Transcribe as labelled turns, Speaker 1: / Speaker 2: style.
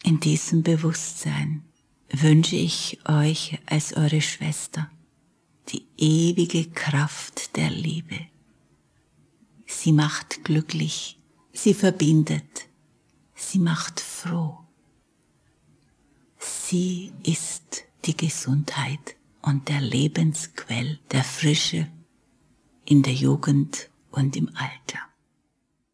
Speaker 1: In diesem Bewusstsein wünsche ich euch als eure Schwester die ewige Kraft der Liebe. Sie macht glücklich, sie verbindet, sie macht froh. Sie ist die Gesundheit und der Lebensquell der Frische in der Jugend und im Alter.